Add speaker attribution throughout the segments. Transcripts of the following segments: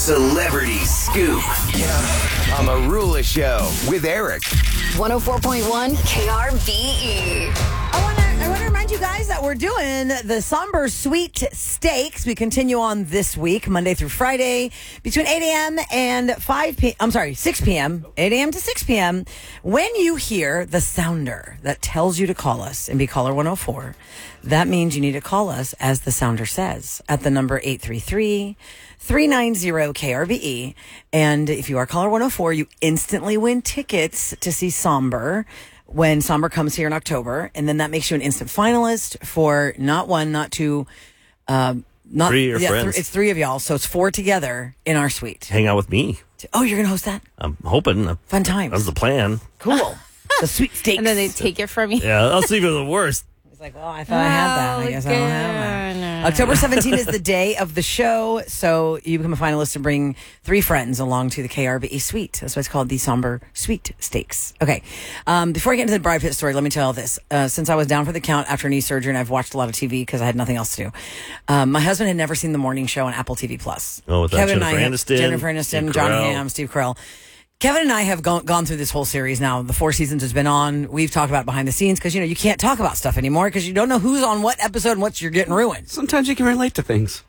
Speaker 1: Celebrity Scoop. Yeah. On the Rula Show with Eric.
Speaker 2: 104.1 KRBE.
Speaker 3: I want to remind you guys that we're doing the Somber Sweet Stakes. We continue on this week, Monday through Friday, between 8 a.m. and 6 p.m., 8 a.m. to 6 p.m. When you hear the sounder that tells you to call us and be caller 104, that means you need to call us as the sounder says at the number 833-390-KRBE. And if you are caller 104, you instantly win tickets to see Somber when Somber comes here in October. And then that makes you an instant finalist for not one, not two, not
Speaker 4: three friends.
Speaker 3: It's three of y'all. So it's four together in our suite.
Speaker 4: Hang out with me.
Speaker 3: Oh, you're going to host that?
Speaker 4: I'm hoping.
Speaker 3: Fun times.
Speaker 4: That's the plan.
Speaker 3: Cool. The sweet stakes.
Speaker 5: And then they take it from you.
Speaker 4: Yeah, I'll see you the worst.
Speaker 3: Like, well, I thought I had that. I guess I don't have that.
Speaker 5: No.
Speaker 3: October 17th is the day of the show, so you become a finalist and bring three friends along to the KRBE Suite. That's why it's called the Somber Sweet Stakes. Okay, before I get into the Brad Pitt story, let me tell you this. Since I was down for the count after knee surgery and I've watched a lot of TV because I had nothing else to do, my husband had never seen the morning show on Apple TV+.
Speaker 4: Oh, with
Speaker 3: Jennifer
Speaker 4: Aniston,
Speaker 3: Aniston, John Hamm, Steve Carell. Kevin and I have gone through this whole series now. The 4 seasons has been on. We've talked about behind the scenes because, you can't talk about stuff anymore because you don't know who's on what episode and what you're getting ruined.
Speaker 6: Sometimes you can relate to things.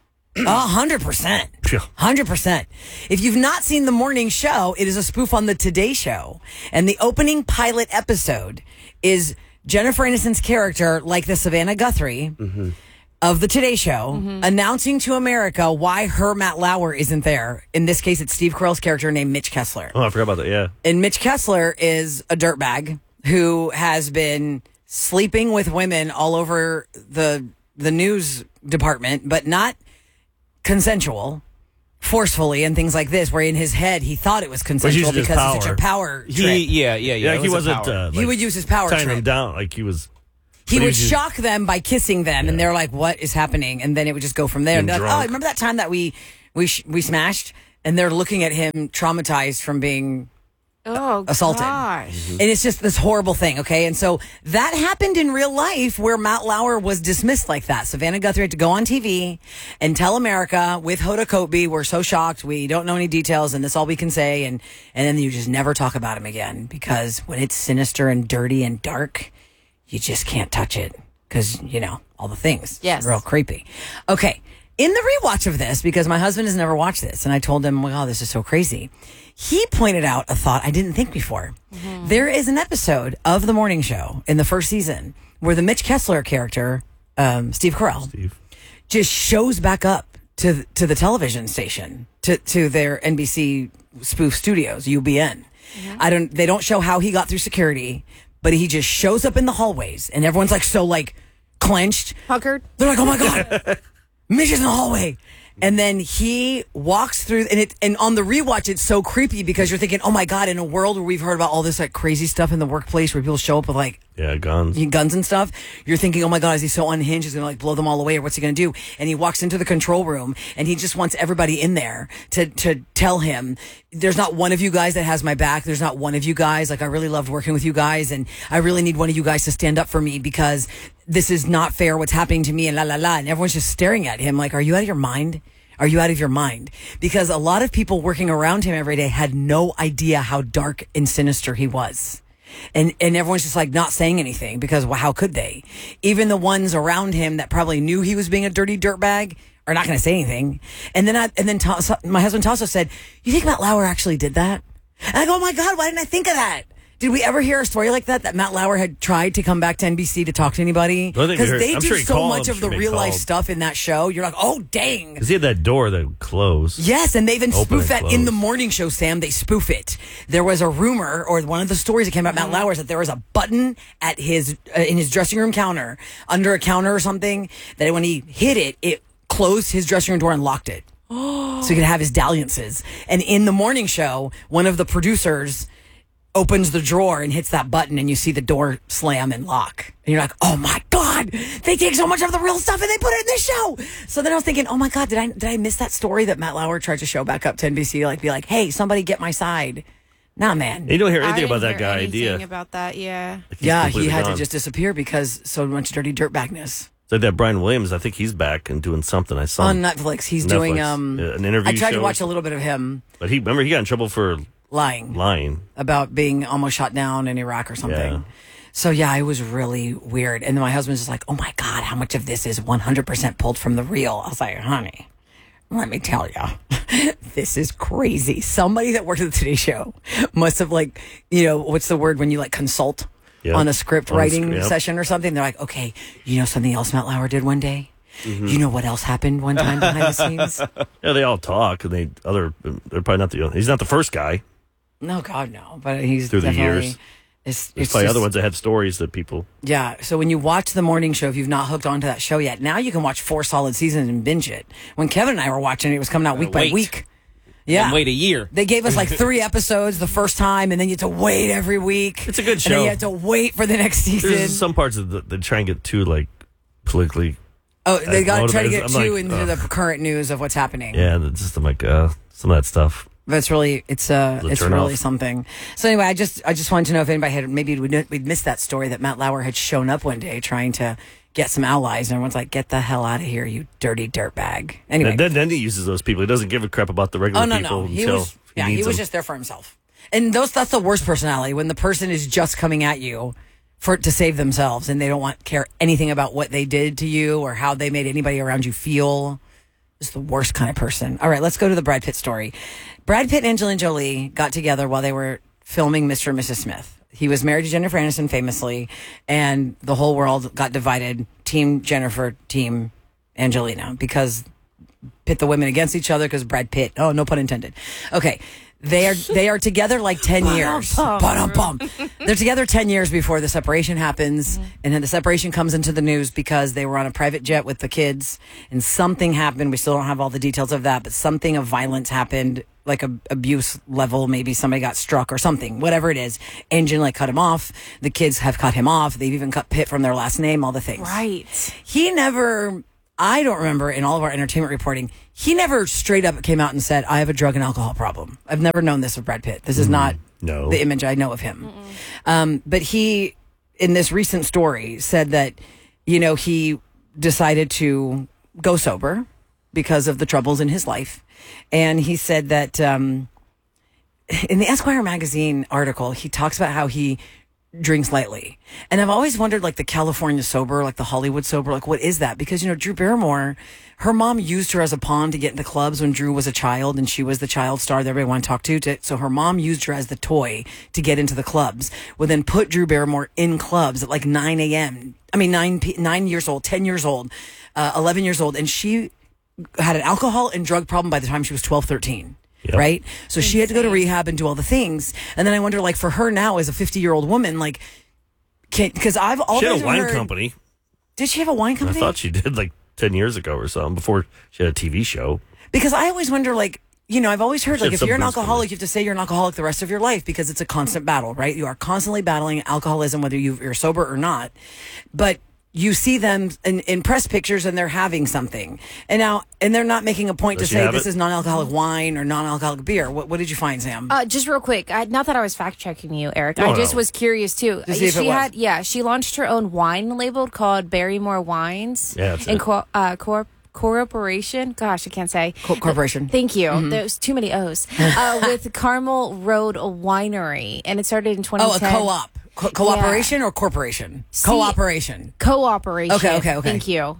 Speaker 3: 100%. 100%. If you've not seen the morning show, it is a spoof on the Today Show. And the opening pilot episode is Jennifer Aniston's character, like the Savannah Guthrie of the Today Show, announcing to America why her Matt Lauer isn't there. In this case, it's Steve Carell's character named Mitch Kessler.
Speaker 4: Oh, I forgot about that, yeah.
Speaker 3: And Mitch Kessler is a dirtbag who has been sleeping with women all over the news department, but not consensual, forcefully, and things like this, where in his head he thought it was consensual because it's such a power trip.
Speaker 6: Yeah.
Speaker 4: He wasn't.
Speaker 3: He would use his power
Speaker 4: tying
Speaker 3: trip.
Speaker 4: them down like he was.
Speaker 3: He would shock them by kissing them, and they're like, "What is happening?" And then it would just go from there. And they're like, "Oh, remember that time that we smashed?" And they're looking at him traumatized from being assaulted.
Speaker 5: Gosh.
Speaker 3: And it's just this horrible thing, okay? And so that happened in real life where Matt Lauer was dismissed like that. Savannah Guthrie had to go on TV and tell America with Hoda Kotb, we're so shocked, we don't know any details, and that's all we can say. And then you just never talk about him again because when it's sinister and dirty and dark, you just can't touch it because, all the things.
Speaker 5: Yes.
Speaker 3: It's real creepy. Okay. In the rewatch of this, because my husband has never watched this, and I told him, wow, this is so crazy. He pointed out a thought I didn't think before. There is an episode of The Morning Show in the first season where the Mitch Kessler character, Steve Carell, just shows back up to the television station, to their NBC spoof studios, UBN. They don't show how he got through security, but he just shows up in the hallways, and everyone's clenched.
Speaker 5: Puckered.
Speaker 3: They're like, oh my God, Mitch is in the hallway. And then he walks through, and on the rewatch, it's so creepy because you're thinking, oh my God, in a world where we've heard about all this crazy stuff in the workplace where people show up with guns and stuff, you're thinking, oh my God, is he so unhinged? He's going to blow them all away, or what's he going to do? And he walks into the control room and he just wants everybody in there to tell him, there's not one of you guys that has my back. There's not one of you guys. I really loved working with you guys, and I really need one of you guys to stand up for me because this is not fair what's happening to me, and la la la. And everyone's just staring at him like, are you out of your mind? Are you out of your mind? Because a lot of people working around him every day had no idea how dark and sinister he was. And everyone's just not saying anything because, well, how could they? Even the ones around him that probably knew he was being a dirty dirtbag are not going to say anything. And then my husband Tasso said, you think Matt Lauer actually did that? And I go, oh my God, why didn't I think of that? Did we ever hear a story like that Matt Lauer had tried to come back to NBC to talk to anybody? Because they do so much of the real life stuff in that show. You're like, oh, dang.
Speaker 4: Because he had that door that would close.
Speaker 3: Yes, and they even spoof that in the morning show, Sam. They spoof it. There was a rumor, or one of the stories that came about Matt Lauer, is that there was a button at his in his dressing room counter, under a counter or something, that when he hit it, it closed his dressing room door and locked it. So he could have his dalliances. And in the morning show, one of the producers opens the drawer and hits that button, and you see the door slam and lock. And you're like, oh my God, they take so much of the real stuff and they put it in this show. So then I was thinking, oh my God, did I miss that story that Matt Lauer tried to show back up to NBC? Be like, hey, somebody get my side. Nah, man.
Speaker 4: You don't hear anything about that guy idea.
Speaker 5: About that, yeah.
Speaker 3: He had to just disappear because so much dirty dirtbagness.
Speaker 4: So that Brian Williams, I think he's back and doing something. I saw
Speaker 3: On
Speaker 4: him.
Speaker 3: Netflix. He's doing
Speaker 4: an interview
Speaker 3: I tried
Speaker 4: show.
Speaker 3: to watch a little bit of him
Speaker 4: But he got in trouble for
Speaker 3: lying about being almost shot down in Iraq or something.
Speaker 4: Yeah.
Speaker 3: So yeah, it was really weird. And then my husband's just like, "Oh my God, how much of this is 100% pulled from the real?" I was like, "Honey, let me tell you, this is crazy." Somebody that worked at the Today Show must have what's the word when you consult on a script writing session or something? They're like, "Okay, you know something else Matt Lauer did one day? Mm-hmm. You know what else happened one time behind the scenes?"
Speaker 4: Yeah, they all talk, and they're probably not he's not the first guy.
Speaker 3: No, God, no. But he's
Speaker 4: through the
Speaker 3: definitely,
Speaker 4: years.
Speaker 3: It's
Speaker 4: probably
Speaker 3: just,
Speaker 4: other ones that have stories that people.
Speaker 3: Yeah. So when you watch the morning show, if you've not hooked onto that show yet, now you can watch 4 solid seasons and binge it. When Kevin and I were watching it, it was coming out week by week. Yeah.
Speaker 5: And wait a year.
Speaker 3: They gave us 3 episodes the first time, and then you have to wait every week.
Speaker 4: It's a good show.
Speaker 3: And then you have to wait for the next season.
Speaker 4: There's some parts of they try and get too politically.
Speaker 3: Oh, they got to try to get
Speaker 4: I'm
Speaker 3: too into the current news of what's happening.
Speaker 4: Yeah, and it's just some of that stuff.
Speaker 3: But it's really something. So anyway, I just wanted to know if anybody had we'd missed that story that Matt Lauer had shown up one day trying to get some allies, and everyone's like, "Get the hell out of here, you dirty dirtbag." Anyway,
Speaker 4: and then he uses those people. He doesn't give a crap about the regular people until
Speaker 3: he was just there for himself. And that's the worst personality, when the person is just coming at you to save themselves, and they don't care anything about what they did to you or how they made anybody around you feel. It's the worst kind of person. All right, let's go to the Brad Pitt story. Brad Pitt and Angelina Jolie got together while they were filming Mr. and Mrs. Smith. He was married to Jennifer Aniston famously, and the whole world got divided. Team Jennifer, Team Angelina, because pit the women against each other because Brad Pitt. Oh, no pun intended. Okay. They are together 10 years. They're together 10 years before the separation happens. And then the separation comes into the news because they were on a private jet with the kids, and something happened. We still don't have all the details of that, but something of violence happened, like abuse level. Maybe somebody got struck or something, whatever it is. Angel cut him off. The kids have cut him off. They've even cut Pitt from their last name, all the things.
Speaker 6: Right.
Speaker 3: I don't remember in all of our entertainment reporting, he never straight up came out and said, "I have a drug and alcohol problem." I've never known this of Brad Pitt. This is not the image I know of him. But he, in this recent story, said that, he decided to go sober because of the troubles in his life. And he said that in the Esquire magazine article, he talks about how he drinks lightly. And I've always wondered, the California sober, the Hollywood sober, what is that? Because, Drew Barrymore, her mom used her as a pawn to get into clubs when Drew was a child, and she was the child star that everybody wanted to talk to. So her mom used her as the toy to get into the clubs. Well, then put Drew Barrymore in clubs at 9 a.m. I mean, 9 years old, 10 years old, 11 years old. And she had an alcohol and drug problem by the time she was 12, 13. Yep. Right? So she had to go to rehab and do all the things. And then I wonder, for her now as a 50-year-old woman, because I've always
Speaker 4: She had a wine
Speaker 3: heard,
Speaker 4: company.
Speaker 3: Did she have a wine company?
Speaker 4: I thought she did 10 years ago or something, before she had a TV show.
Speaker 3: Because I always wonder, I've always heard, if you're an alcoholic, you have to say you're an alcoholic the rest of your life, because it's a constant battle, right? You are constantly battling alcoholism, whether you're sober or not. But you see them in press pictures, and they're having something, and they're not making a point to say this is non-alcoholic wine or non-alcoholic beer. What did you find, Sam?
Speaker 6: Just real quick, not that I was fact checking you, Eric. I just was curious too.
Speaker 3: To see if it was.
Speaker 6: She launched her own wine label called Barrymore Wines.
Speaker 4: Yeah, that's
Speaker 6: and Corporation. Gosh, I can't say.
Speaker 3: Corporation.
Speaker 6: Thank you. There's too many O's. With Carmel Road Winery, and it started in 2010.
Speaker 3: Oh, a co-op. Cooperation or corporation? Cooperation.
Speaker 6: Cooperation.
Speaker 3: Okay.
Speaker 6: Thank you.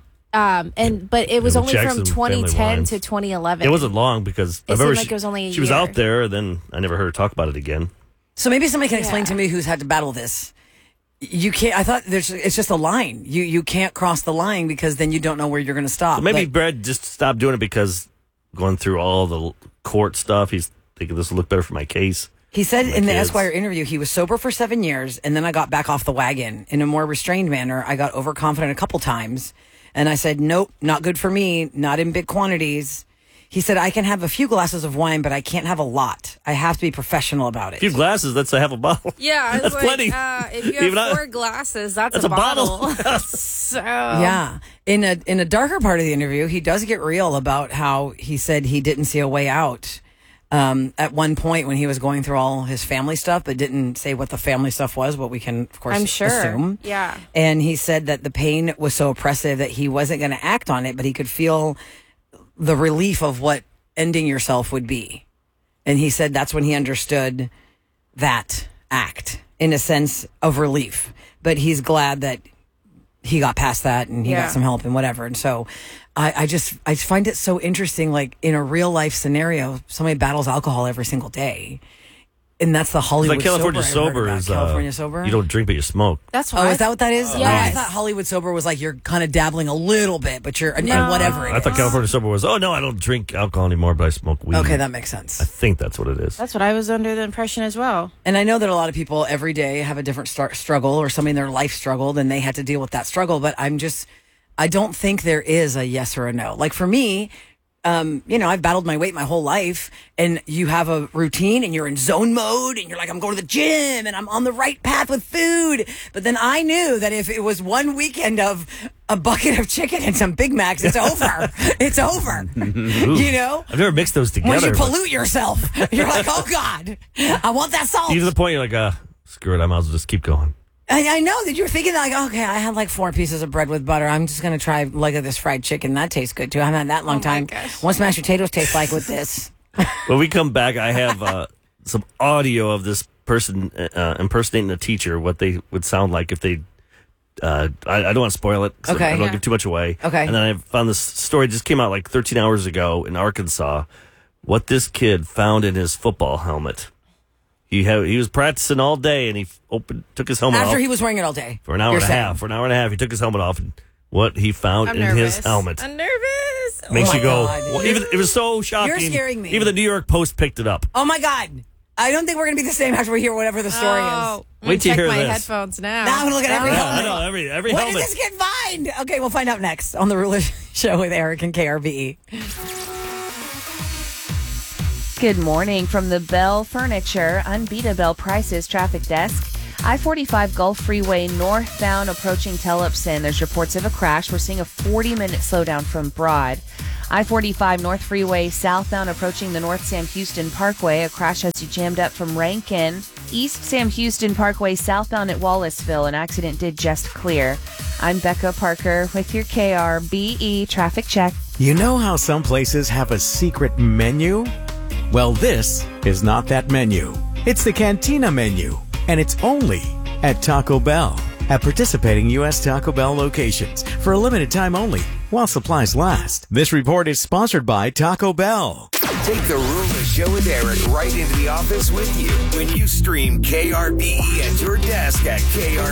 Speaker 6: But it was only
Speaker 4: Jackson
Speaker 6: from
Speaker 4: Family
Speaker 6: 2010
Speaker 4: Wines.
Speaker 6: to 2011.
Speaker 4: It wasn't long, because
Speaker 6: It seemed like it was only a
Speaker 4: she was
Speaker 6: year.
Speaker 4: out there, and then I never heard her talk about it again.
Speaker 3: So maybe somebody can explain to me who's had to battle this. You can't. I thought it's just a line. You can't cross the line, because then you don't know where you're going to stop.
Speaker 4: So maybe Brad just stopped doing it because going through all the court stuff, he's thinking this will look better for my case.
Speaker 3: He said in the
Speaker 4: kids.
Speaker 3: Esquire interview he was sober for 7 years, and then I got back off the wagon in a more restrained manner. I got overconfident a couple times, and I said, "Nope, not good for me, not in big quantities." He said, "I can have a few glasses of wine, but I can't have a lot. I have to be professional about it."
Speaker 4: A few glasses, that's a half a bottle.
Speaker 6: Yeah,
Speaker 4: that's plenty.
Speaker 6: If you
Speaker 4: Even
Speaker 6: have 4 glasses, that's
Speaker 4: a bottle.
Speaker 6: So
Speaker 3: Yeah. In a darker part of the interview, he does get real about how he said he didn't see a way out. at one point when he was going through all his family stuff, but didn't say what the family stuff was, what we can, of course,
Speaker 6: I'm sure.
Speaker 3: assume.
Speaker 6: Yeah.
Speaker 3: And he said that the pain was so oppressive that he wasn't going to act on it, but he could feel the relief of what ending yourself would be. And he said that's when he understood that act in a sense of relief. But he's glad that he got past that and he got some help and whatever. And so I find it so interesting, like in a real life scenario, somebody battles alcohol every single day. And that's the Hollywood
Speaker 4: like California
Speaker 3: sober.
Speaker 4: Sober is
Speaker 3: California Sober.
Speaker 4: You don't drink, but you smoke.
Speaker 6: That's
Speaker 3: Oh,
Speaker 6: why.
Speaker 3: is that what that is?
Speaker 6: Yes.
Speaker 3: I thought Hollywood Sober was like you're kind of dabbling a little bit, but you're and whatever it
Speaker 4: I thought
Speaker 3: is.
Speaker 4: California Sober was, oh no, I don't drink alcohol anymore, but I smoke weed.
Speaker 3: Okay, that makes sense.
Speaker 4: I think that's what it is.
Speaker 6: That's what I was under the impression as well.
Speaker 3: And I know that a lot of people every day have a different struggle or something in their life struggled and they had to deal with that struggle. But I don't think there is a yes or a no. Like for me, I've battled my weight my whole life and you have a routine and you're in zone mode and you're like, I'm going to the gym and I'm on the right path with food. But then I knew that if it was one weekend of a bucket of chicken and some Big Macs, it's over. It's over. You know?
Speaker 4: I've never mixed those together.
Speaker 3: Once you
Speaker 4: but
Speaker 3: pollute yourself, you're like, oh God, I want that salt.
Speaker 4: you to the point you're like, screw it, I might as well just keep going.
Speaker 3: I know that you're thinking like, okay, I had like 4 pieces of bread with butter. I'm just going to try a leg of this fried chicken. That tastes good too. I haven't had that long time.
Speaker 6: Gosh.
Speaker 3: What's mashed potatoes taste like with this?
Speaker 4: When we come back, I have some audio of this person impersonating a teacher, what they would sound like if they... I don't want to spoil it. So
Speaker 3: Okay.
Speaker 4: I don't give too much away.
Speaker 3: Okay.
Speaker 4: And then I found this story just came out like 13 hours ago in Arkansas. What this kid found in his football helmet. He was practicing all day, and he took his helmet off.
Speaker 3: After he was wearing it all day.
Speaker 4: For an hour and a half. For an hour and a half, he took his helmet off, and what he found
Speaker 6: I'm
Speaker 4: in
Speaker 6: nervous.
Speaker 4: his helmet
Speaker 6: I'm nervous.
Speaker 4: makes
Speaker 3: my
Speaker 4: you go.
Speaker 3: God.
Speaker 4: Well, even it was so shocking.
Speaker 3: You're scaring me.
Speaker 4: Even the New York Post picked it up.
Speaker 3: Oh my God. I don't think we're going to be the same after we hear whatever the story is.
Speaker 4: Wait till you
Speaker 6: check
Speaker 4: hear
Speaker 6: my
Speaker 4: this.
Speaker 6: headphones now.
Speaker 3: Now I'm going to look at every
Speaker 4: Yeah,
Speaker 3: helmet.
Speaker 4: I know every
Speaker 3: When
Speaker 4: helmet.
Speaker 3: did this get fined? Okay, we'll find out next on the Ruler Show with Eric and KRBE.
Speaker 5: Good morning from the Bell Furniture Unbeatable Bell Prices traffic desk. I-45 Gulf Freeway northbound approaching Tellupson. There's reports of a crash. We're seeing a 40-minute slowdown from Broad. I-45 North Freeway southbound approaching the North Sam Houston Parkway. A crash has you jammed up from Rankin. East Sam Houston Parkway southbound at Wallaceville. An accident did just clear. I'm Becca Parker with your KRBE traffic check.
Speaker 7: You know how some places have a secret menu? Well, this is not that menu. It's the Cantina menu, and it's only at Taco Bell. At participating U.S. Taco Bell locations for a limited time only, while supplies last. This report is sponsored by Taco Bell.
Speaker 1: Take the Ruler Show with Eric right into the office with you when you stream KRBE at your desk at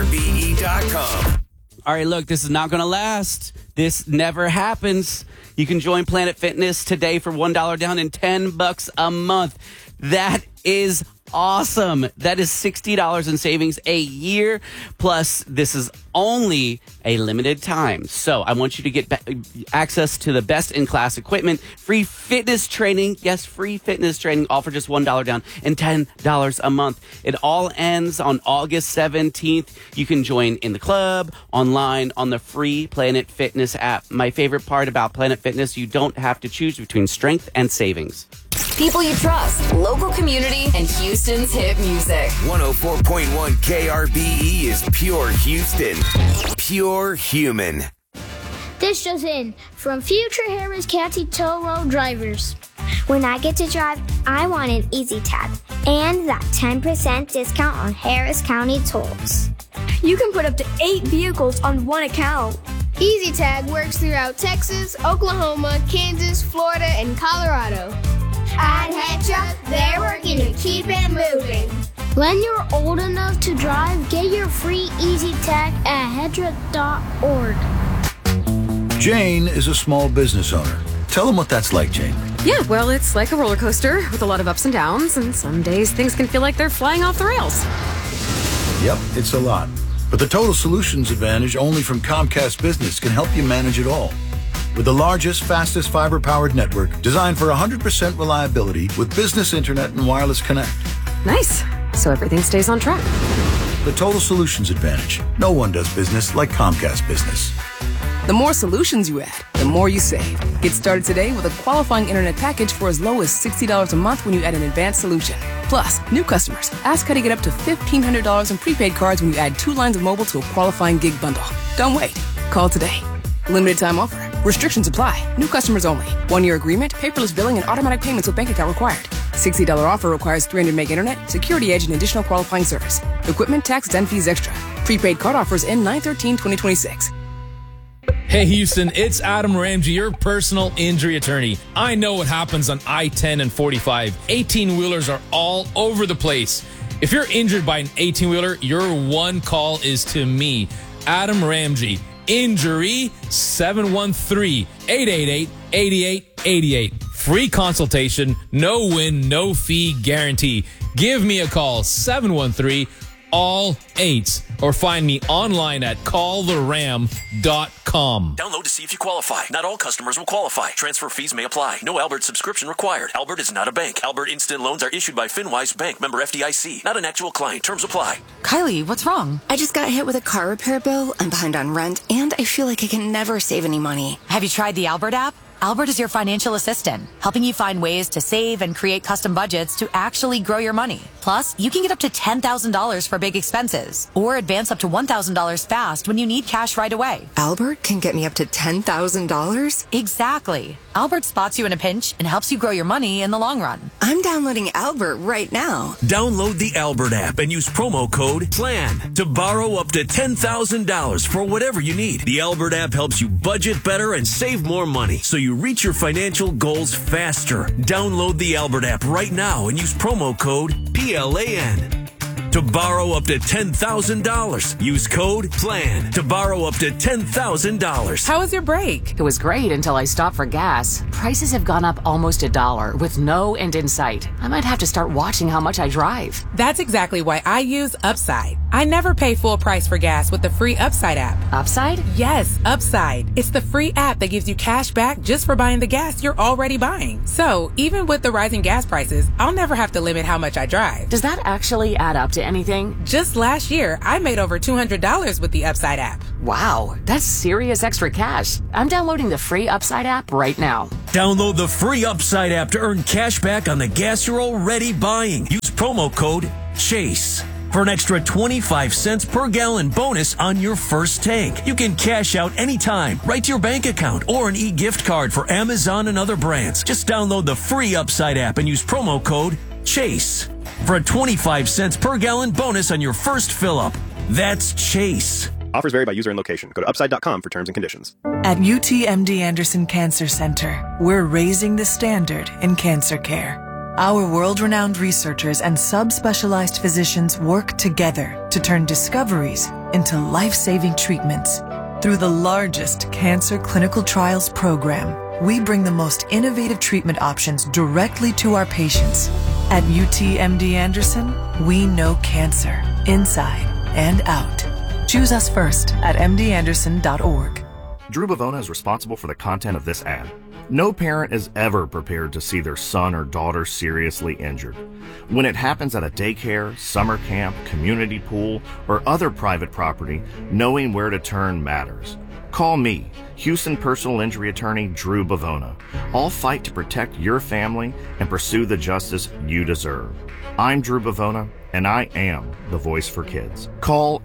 Speaker 1: KRBE.com.
Speaker 8: All right, look, this is not going to last. This never happens. You can join Planet Fitness today for $1 down and $10 a month. That is awesome. That is $60 in savings a year. Plus, this is only a limited time. So I want you to get access to the best in class equipment, free fitness training. Yes, free fitness training, all for just $1 down and $10 a month. It all ends on August 17th. You can join in the club, online, on the free Planet Fitness app. My favorite part about Planet Fitness, you don't have to choose between strength and savings.
Speaker 2: People you trust, local community, and Houston's hit music.
Speaker 1: 104.1 KRBE is pure Houston. Pure human.
Speaker 9: This just in from future Harris County toll road drivers. When I get to drive, I want an Easy Tag and that 10% discount on Harris County tolls.
Speaker 10: You can put up to 8 vehicles on one account.
Speaker 11: Easy Tag works throughout Texas, Oklahoma, Kansas, Florida, and Colorado.
Speaker 9: At Hedra, they're working to keep it moving. When you're old enough to drive, get your free Easy Tag at hedra.org.
Speaker 12: Jane is a small business owner. Tell them what that's like, Jane.
Speaker 13: Yeah, well, it's like a roller coaster with a lot of ups and downs, and some days things can feel like they're flying off the rails.
Speaker 12: Yep, it's a lot. But the Total Solutions Advantage only from Comcast Business can help you manage it all. With the largest, fastest fiber-powered network designed for 100% reliability with business internet and wireless connect.
Speaker 13: Nice. So everything stays on track.
Speaker 12: The Total Solutions Advantage. No one does business like Comcast Business.
Speaker 14: The more solutions you add, the more you save. Get started today with a qualifying internet package for as low as $60 a month when you add an advanced solution. Plus, new customers, ask how to get up to $1,500 in prepaid cards when you add 2 lines of mobile to a qualifying gig bundle. Don't wait. Call today. Limited time offer. Restrictions apply. New customers only. 1-year agreement, paperless billing, and automatic payments with bank account required. $60 offer requires 300 meg internet, security edge, and additional qualifying service. Equipment, tax, and fees extra. Prepaid card offers end 9/13/2026.
Speaker 15: Hey Houston, it's Adam Ramsey, your personal injury attorney. I know what happens on I-10 and 45. 18-wheelers are all over the place. If you're injured by an 18-wheeler, your one call is to me, Adam Ramsey. Injury 713-888-8888. Free consultation, no win, no fee guarantee. Give me a call, 713-ALL-8s, or find me online at calltheram.com.
Speaker 16: Download to see if you qualify. Not all customers will qualify. Transfer fees may apply. No Albert subscription required. Albert is not a bank. Albert Instant Loans are issued by FinWise Bank, member FDIC. Not an actual client. Terms apply.
Speaker 17: Kylie, what's wrong? I just got hit with a car repair bill. I'm behind on rent, and I feel like I can never save any money.
Speaker 18: Have you tried the Albert app? Albert is your financial assistant, helping you find ways to save and create custom budgets to actually grow your money. Plus, you can get up to $10,000 for big expenses or advance up to $1,000 fast when you need cash right away.
Speaker 17: Albert can get me up to $10,000?
Speaker 18: Exactly. Albert spots you in a pinch and helps you grow your money in the long run.
Speaker 17: I'm downloading Albert right now.
Speaker 19: Download the Albert app and use promo code PLAN to borrow up to $10,000 for whatever you need. The Albert app helps you budget better and save more money so you reach your financial goals faster. Download the Albert app right now and use promo code PLAN to borrow up to $10,000. Use code PLAN to borrow up to $10,000.
Speaker 20: How was your break? It was great until I stopped for gas. Prices have gone up almost $1 with no end in sight. I might have to start watching how much I drive.
Speaker 21: That's exactly why I use Upside. I never pay full price for gas with the free Upside app.
Speaker 20: Upside?
Speaker 21: Yes, Upside. It's the free app that gives you cash back just for buying the gas you're already buying. So, even with the rising gas prices, I'll never have to limit how much I drive.
Speaker 20: Does that actually add up to anything?
Speaker 21: Just last year, I made over $200 with the Upside app.
Speaker 20: Wow, that's serious extra cash. I'm downloading the free Upside app right now.
Speaker 19: Download the free Upside app to earn cash back on the gas you're already buying. Use promo code CHASE for an extra 25 cents per gallon bonus on your first tank. You can cash out anytime, right to your bank account, or an e-gift card for Amazon and other brands. Just download the free Upside app and use promo code CHASE for a 25 cents per gallon bonus on your first fill-up. That's CHASE.
Speaker 22: Offers vary by user and location. Go to upside.com for terms and conditions.
Speaker 23: At UTMD Anderson Cancer Center, we're raising the standard in cancer care. Our world-renowned researchers and subspecialized physicians work together to turn discoveries into life-saving treatments. Through the largest cancer clinical trials program, we bring the most innovative treatment options directly to our patients. At UTMD Anderson, we know cancer, inside and out. Choose us first at mdanderson.org.
Speaker 24: Drew Bavona is responsible for the content of this ad. No parent is ever prepared to see their son or daughter seriously injured. When it happens at a daycare, summer camp, community pool, or other private property, knowing where to turn matters. Call me, Houston personal injury attorney Drew Bavona. I'll fight to protect your family and pursue the justice you deserve. I'm Drew Bavona, and I am the voice for kids. Call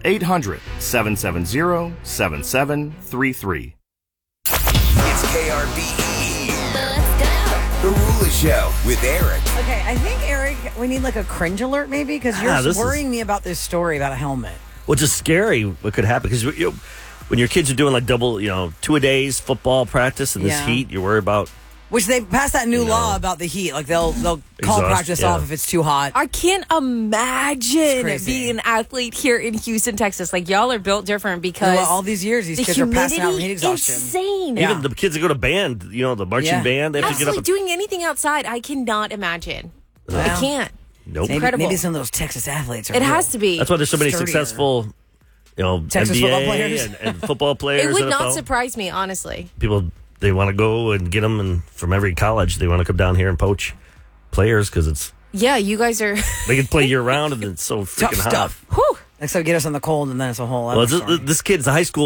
Speaker 24: 800-770-7733.
Speaker 1: It's KRBE. The Rula Show with Eric.
Speaker 3: Okay, I think, Eric, we need like a cringe alert maybe because you're worrying me about this story about a helmet.
Speaker 4: Which is scary what could happen because when your kids are doing like double, 2-a-days football practice in this heat, you're worried about.
Speaker 3: Which they passed that new law about the heat. Like they'll call practice off if it's too hot.
Speaker 6: I can't imagine being an athlete here in Houston, Texas. Like y'all are built different because
Speaker 3: all these years these kids are passing out from heat exhaustion.
Speaker 6: Insane.
Speaker 4: Even the kids that go to band, the marching band, they have to get up.
Speaker 6: Doing anything outside, I cannot imagine. I can't.
Speaker 4: Nope.
Speaker 3: Maybe some of those Texas athletes are.
Speaker 6: It has to be.
Speaker 4: That's why there's so many successful,
Speaker 3: Texas
Speaker 4: NBA
Speaker 3: football players
Speaker 4: and football players.
Speaker 6: It would not surprise me, honestly.
Speaker 4: People. They want to go and get them, and from every college, they want to come down here and poach players because it's.
Speaker 6: Yeah, you guys are.
Speaker 4: They can play year round, and it's so freaking
Speaker 3: tough stuff.
Speaker 4: hot.
Speaker 3: Whew. Except get us on the cold, and then it's a whole.
Speaker 4: Well, this kid's a high school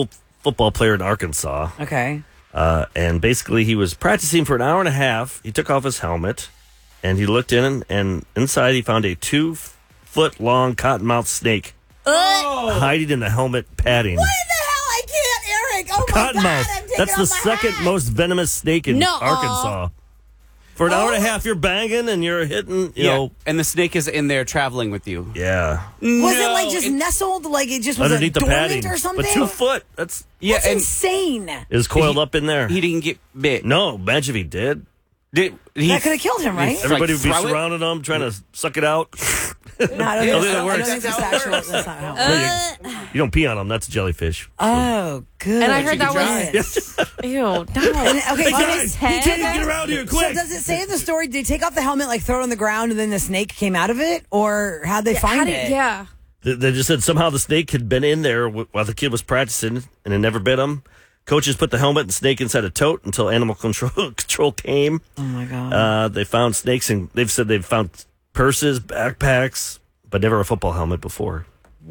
Speaker 4: football player in Arkansas.
Speaker 3: Okay.
Speaker 4: And basically, he was practicing for an hour and a half. He took off his helmet, and he looked in, and inside he found a 2-foot-long cottonmouth snake hiding in the helmet padding.
Speaker 3: What the hell? I can't, Eric. Oh, my God.
Speaker 4: Cottonmouth. That's the second most venomous snake in Arkansas. For an hour and a half, you're banging and you're hitting, you know.
Speaker 2: And the snake is in there traveling with you.
Speaker 4: Yeah.
Speaker 3: Was it like just nestled? Like it just was
Speaker 4: underneath the
Speaker 3: dormant
Speaker 4: padding
Speaker 3: or something?
Speaker 4: But 2 foot. That's
Speaker 3: insane.
Speaker 4: It was coiled up in there.
Speaker 2: He didn't get bit.
Speaker 4: No, imagine if he did.
Speaker 3: That could have killed him, right?
Speaker 4: Everybody would be surrounding him, trying to suck it out.
Speaker 3: No, I don't think
Speaker 4: works.
Speaker 3: that's actual. That's not how it works.
Speaker 4: You don't pee on them. That's a jellyfish.
Speaker 3: Oh, good.
Speaker 6: And I heard that was ew. No.
Speaker 3: Okay,
Speaker 4: Hey,
Speaker 3: his
Speaker 4: guys,
Speaker 3: head.
Speaker 4: get around here, quick.
Speaker 3: So does it say in the story? Did they take off the helmet, like throw it on the ground, and then the snake came out of it, or how'd they find it?
Speaker 6: Yeah.
Speaker 4: They just said somehow the snake had been in there while the kid was practicing, and it never bit him. Coaches put the helmet and snake inside a tote until animal control came.
Speaker 3: Oh my God!
Speaker 4: They found snakes, and they've said they've found purses, backpacks, but never a football helmet before.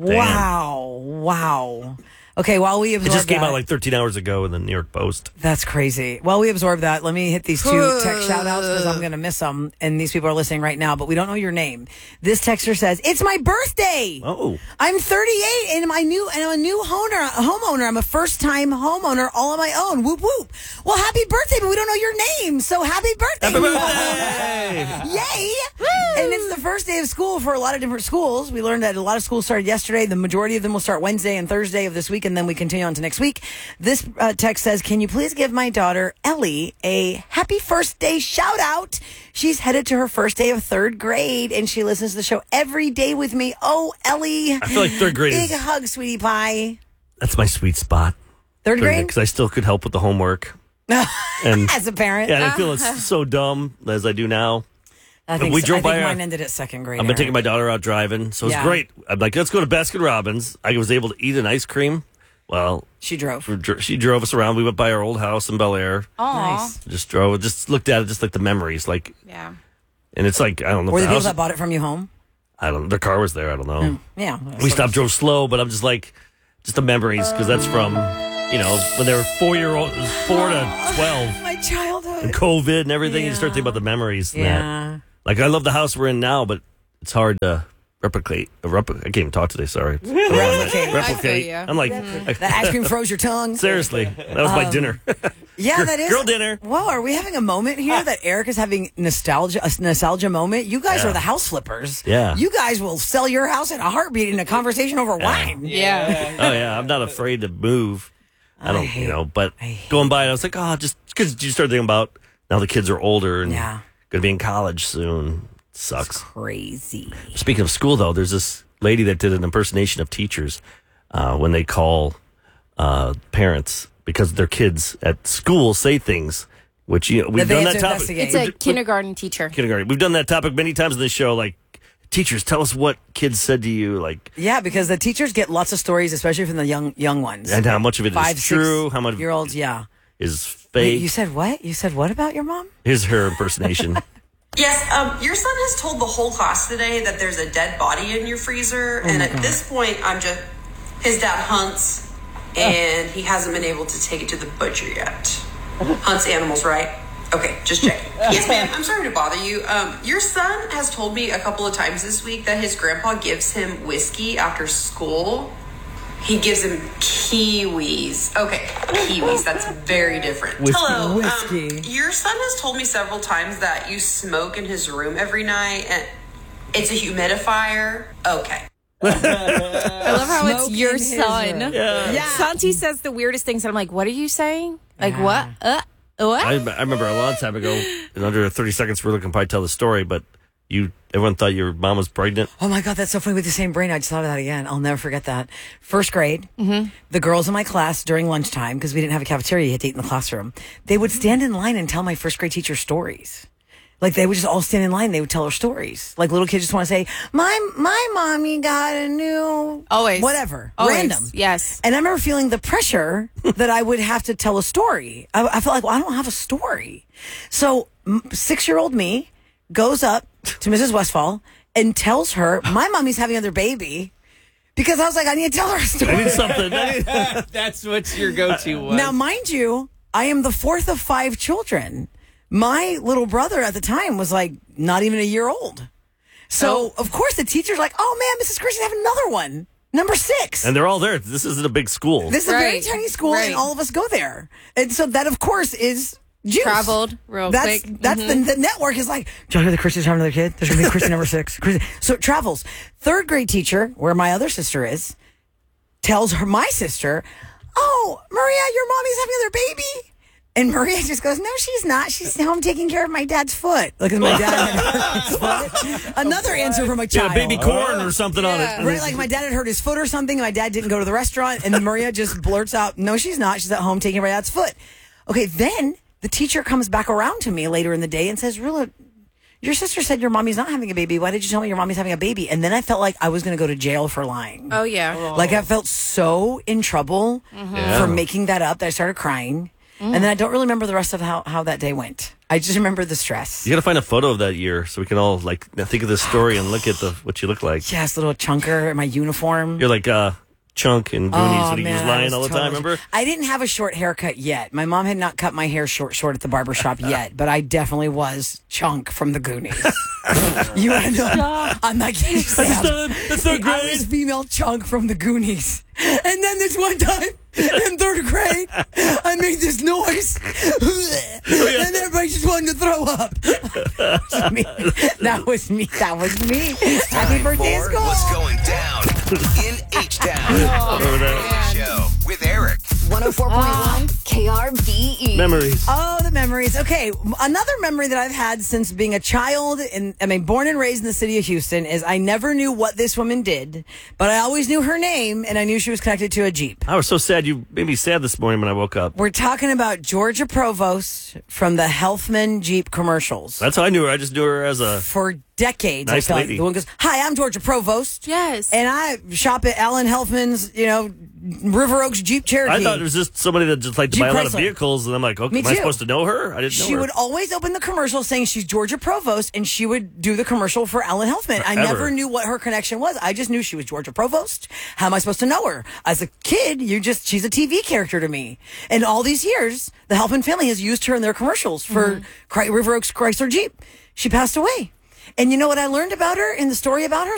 Speaker 3: Wow. Okay, while we absorb
Speaker 4: It just came
Speaker 3: that,
Speaker 4: out like 13 hours ago in the New York Post.
Speaker 3: That's crazy. While we absorb that, let me hit these 2 text shout-outs because I'm going to miss them, and these people are listening right now, but we don't know your name. This texter says, it's my birthday!
Speaker 4: Oh.
Speaker 3: I'm 38, and I'm a new homeowner. I'm a first-time homeowner all on my own. Whoop, whoop. Well, happy birthday, but we don't know your name, so happy birthday!
Speaker 4: Happy birthday!
Speaker 3: Yay! And it's the first day of school for a lot of different schools. We learned that a lot of schools started yesterday. The majority of them will start Wednesday and Thursday of this week, and then we continue on to next week. This text says, can you please give my daughter, Ellie, a happy first day shout out? She's headed to her first day of 3rd grade, and she listens to the show every day with me. Oh, Ellie.
Speaker 4: I feel like 3rd grade
Speaker 3: Big hug, sweetie pie.
Speaker 4: That's my sweet spot.
Speaker 3: 3rd grade?
Speaker 4: Because I still could help with the homework. And,
Speaker 3: as a parent.
Speaker 4: Yeah, I feel it's so dumb as I do now.
Speaker 3: I think,
Speaker 4: we drove by
Speaker 3: mine ended at 2nd grade.
Speaker 4: I've been taking my daughter out driving, so it's great. I'm like, let's go to Baskin Robbins. I was able to eat an ice cream. Well,
Speaker 3: she drove.
Speaker 4: She drove us around. We went by our old house in Bel Air.
Speaker 6: Oh, nice.
Speaker 4: Just drove. Just looked at it, just like the memories. Like,
Speaker 6: yeah.
Speaker 4: And it's like, I don't know.
Speaker 3: Were the people that bought it from you home?
Speaker 4: I don't know. Their car was there. I don't know.
Speaker 3: Yeah.
Speaker 4: We stopped, drove slow, but I'm just like, just the memories because that's from, you know, when they were 4-year-old, 4 to 12.
Speaker 3: My childhood.
Speaker 4: And COVID and everything. You start thinking about the memories. And that. Like, I love the house we're in now, but it's hard to replicate. I can't even talk today, sorry. Replicate. I'm like...
Speaker 3: The ice cream froze your tongue.
Speaker 4: Seriously. That was my dinner.
Speaker 3: Yeah, that is.
Speaker 4: Girl dinner.
Speaker 3: Whoa, are we having a moment here that Eric is having a nostalgia moment? You guys are the house flippers.
Speaker 4: Yeah.
Speaker 3: You guys will sell your house in a heartbeat in a conversation over wine.
Speaker 6: Yeah.
Speaker 4: Oh, yeah. I'm not afraid to move. I don't, but going by it, I was like, just because you start thinking about now the kids are older and going to be in college soon. Sucks.
Speaker 3: It's crazy.
Speaker 4: Speaking of school, though, there's this lady that did an impersonation of teachers when they call parents because their kids at school say things, which we've done that topic.
Speaker 6: It's a kindergarten teacher.
Speaker 4: Kindergarten. We've done that topic many times in this show. Like, teachers, tell us what kids said to you. Like,
Speaker 3: yeah, because the teachers get lots of stories, especially from the young ones.
Speaker 4: And how much of it
Speaker 3: 5,
Speaker 4: is true? How much
Speaker 3: 6-year-olds?
Speaker 4: is fake?
Speaker 3: Wait, you said what? You said what about your mom?
Speaker 4: Here's her impersonation.
Speaker 5: Yes, your son has told the whole class today that there's a dead body in your freezer, and at this point, his dad hunts, and he hasn't been able to take it to the butcher yet. Hunts animals, right? Okay, just checking. Yes, ma'am, I'm sorry to bother you. Your son has told me a couple of times this week that his grandpa gives him whiskey after school. He gives him kiwis. Okay, kiwis. That's very different. Hello.
Speaker 3: Whiskey.
Speaker 5: Your son has told me several times that you smoke in his room every night, and it's a humidifier. Okay.
Speaker 6: I love how it's your son.
Speaker 4: Yeah.
Speaker 6: Santi says the weirdest things, and I'm like, what are you saying? Like, what? What?
Speaker 4: I remember a long time ago, in under 30 seconds, Rilla can probably tell the story, but everyone thought your mom was pregnant.
Speaker 3: Oh my God, that's so funny with the same brain. I just thought of that again. I'll never forget that. 1st grade, the girls in my class during lunchtime, because we didn't have a cafeteria, you had to eat in the classroom, they would stand in line and tell my 1st grade teacher stories. Like, they would just all stand in line. They would tell her stories. Like, little kids just want to say, my mommy got a new...
Speaker 6: Always.
Speaker 3: Whatever.
Speaker 6: Always.
Speaker 3: Random.
Speaker 6: Yes.
Speaker 3: And I remember feeling the pressure that I would have to tell a story. I felt like, well, I don't have a story. So 6-year-old me goes up to Mrs. Westfall and tells her, my mommy's having another baby. Because I was like, I need to tell her a story.
Speaker 4: I need something.
Speaker 2: That's what your go-to was.
Speaker 3: Now, mind you, I am the fourth of 5 children. My little brother at the time was like not even a year old. So, of course, the teacher's like, oh, man, Mrs. Christian, have another one. Number 6.
Speaker 4: And they're all there. This isn't a big school.
Speaker 3: This is a very tiny school, and all of us go there. And so that, of course, is juice.
Speaker 6: Traveled real quick.
Speaker 3: That's the network is like, do you hear the Christians have another kid? There's going to be a Christian number 6. So it travels. 3rd grade teacher, where my other sister is, tells my sister, oh, Maria, your mommy's having another baby. And Maria just goes, no, she's not. She's home taking care of my dad's foot. Look at my dad had hurt his foot. Another answer from a child.
Speaker 4: Yeah, baby corn or something on it.
Speaker 3: Right, like my dad had hurt his foot or something. My dad didn't go to the restaurant. And Maria just blurts out, no, she's not. She's at home taking care of my dad's foot. Okay, then the teacher comes back around to me later in the day and says, Rilla, your sister said your mommy's not having a baby. Why did you tell me your mommy's having a baby? And then I felt like I was going to go to jail for lying.
Speaker 6: Oh, yeah.
Speaker 3: Like I felt so in trouble for making that up that I started crying. And then I don't really remember the rest of how that day went. I just remember the stress.
Speaker 4: You got to find a photo of that year so we can all like think of this story and look at what you look like.
Speaker 3: Yes, little chunker in my uniform.
Speaker 4: You're like Chunk and Goonies when he was lying all the time, remember?
Speaker 3: I didn't have a short haircut yet. My mom had not cut my hair short at the barbershop yet, but I definitely was Chunk from the Goonies. You end up, I'm not kidding.
Speaker 4: That's not great.
Speaker 3: I was female Chunk from the Goonies. And then this one time in 3rd grade, I made this noise. And everybody just wanted to throw up. That was me. Happy birthday, school.
Speaker 1: What's going down in H-Town? Show with Eric.
Speaker 17: 104.1 KRBE.
Speaker 4: Memories.
Speaker 3: Oh, the memories. Okay, another memory that I've had since being a child, born and raised in the city of Houston, is I never knew what this woman did, but I always knew her name, and I knew she was connected to a Jeep.
Speaker 4: I was so sad. You made me sad this morning when I woke up.
Speaker 3: We're talking about Georgia Provost from the Healthman Jeep commercials.
Speaker 4: That's how I knew her. I just knew her as a...
Speaker 3: For decades.
Speaker 4: Nice lady.
Speaker 3: The one goes, hi, I'm Georgia Provost.
Speaker 6: Yes.
Speaker 3: And I shop at Alan Helfman's, River Oaks Jeep Cherokee.
Speaker 4: I thought it was just somebody that just liked to
Speaker 3: Jeep
Speaker 4: buy a lot of
Speaker 3: Chrysler.
Speaker 4: vehicles, and I'm like, okay, am I supposed to know her? I didn't know her.
Speaker 3: She would always open the commercial saying she's Georgia Provost, and she would do the commercial for Alan Helfman. I never knew what her connection was. I just knew she was Georgia Provost. How am I supposed to know her? As a kid, she's a TV character to me. And all these years, the Helfman family has used her in their commercials for River Oaks Chrysler Jeep. She passed away. And you know what I learned about her in the story about her?